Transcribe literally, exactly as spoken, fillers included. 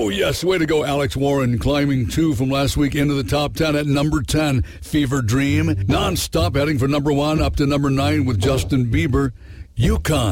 Oh, yes. Way to go, Alex Warren, climbing two from last week into the top ten at number ten. Fever Dream. Non-stop heading for number one up to number nine with Justin Bieber. Yukon.